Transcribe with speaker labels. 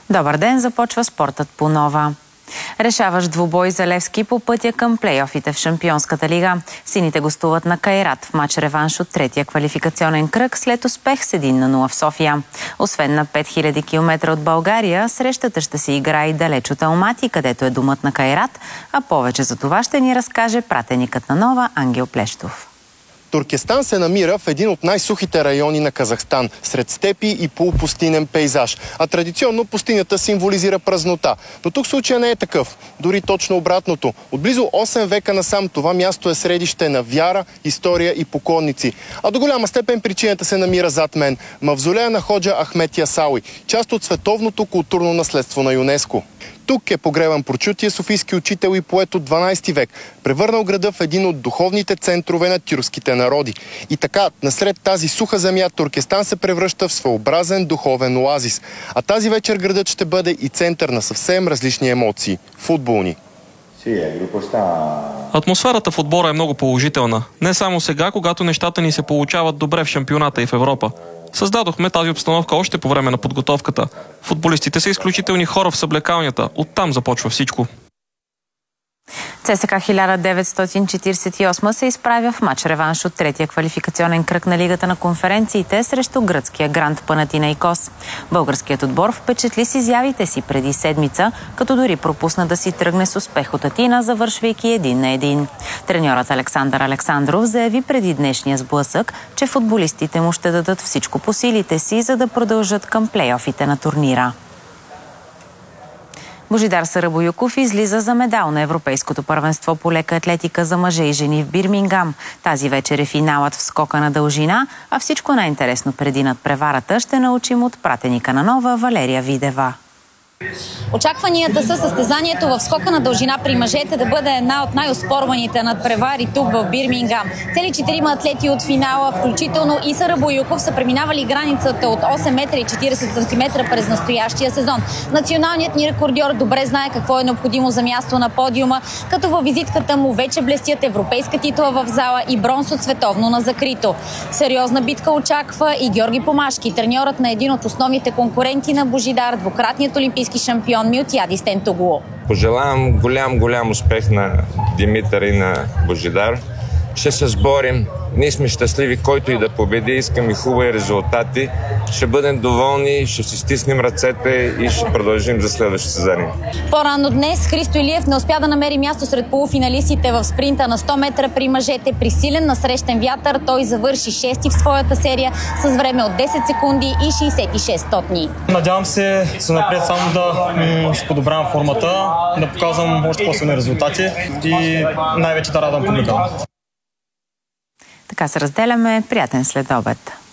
Speaker 1: Добър ден, започва спортът по Нова. Решаващ двубой за Левски по пътя към плейофите в Шампионската лига. Сините гостуват на Кайрат в мач реванш от третия квалификационен кръг след успех с 1-0 в София. Освен на 5000 км от България, срещата ще се играе и далеч от Алмати, където е домът на Кайрат, а повече за това ще ни разкаже пратеникът на Нова Ангел Плещов.
Speaker 2: Туркестан се намира в един от най-сухите райони на Казахстан, сред степи и полупустинен пейзаж. А традиционно пустинята символизира празнота. Но тук случая не е такъв. Дори точно обратното. От близо 8 века насам това място е средище на вяра, история и поклонници. А до голяма степен причината се намира зад мен. Мавзолея на ходжа Ахмед Ясауи, част от световното културно наследство на ЮНЕСКО. Тук е погребан прочутия софийски учител и поет от 12 век, превърнал града в един от духовните центрове на тюркските народи. И така, насред тази суха земя, Туркестан се превръща в своеобразен духовен оазис. А тази вечер градът ще бъде и център на съвсем различни емоции – футболни.
Speaker 3: Атмосферата в отбора е много положителна. Не само сега, когато нещата ни се получават добре в шампионата и в Европа. Създадохме тази обстановка още по време на подготовката. Футболистите са изключителни хора в съблекалнята. Оттам започва всичко.
Speaker 1: ЦСКА 1948 се изправя в мач реванш от третия квалификационен кръг на Лигата на конференциите срещу гръцкия Гранд Панатинайкос. Българският отбор впечатли с изявите си преди седмица, като дори пропусна да си тръгне с успех от Атина, завършвайки 1-1. Треньорът Александър Александров заяви преди днешния сблъсък, че футболистите му ще дадат всичко по силите си, за да продължат към плейофите на турнира. Божидар Сарабоюков излиза за медал на Европейското първенство по лека атлетика за мъже и жени в Бирмингам. Тази вечер е финалът в скока на дължина, а всичко най-интересно преди надпреварата ще научим от пратеника на Нова Валерия Видева.
Speaker 4: Очакванията са състезанието в скока на дължина при мъжете да бъде една от най-оспорваните надпревари тук в Бирмингам. Цели 4 атлети от финала, включително и Сарабоюков, са преминавали границата от 8 метра и 40 см през настоящия сезон. Националният ни рекордьор добре знае какво е необходимо за място на подиума, като във визитката му вече блестят европейска титла в зала и бронз от световно на закрито. Сериозна битка очаква и Георги Помашки, треньорът на един от основните конкуренти на Божидар, двукратният олимпийски шампион Милтияди Стентоглу.
Speaker 5: Пожелавам голям успех на Димитър и на Божидар. Ще се сборим. Ние сме щастливи, който и да победи. Искаме хубави резултати. Ще бъдем доволни, ще си стиснем ръцете и ще продължим за следващите състезания.
Speaker 4: По-рано днес Христо Илиев не успя да намери място сред полуфиналистите в спринта на 100 метра при мъжете. При силен насрещен вятър той завърши 6-ти в своята серия с време от 10 секунди и 66 стотни.
Speaker 6: Надявам се напред само да подобрявам формата, да показвам още по-силни резултати и най-вече да радвам публика.
Speaker 1: Така се разделяме. Приятен следобед.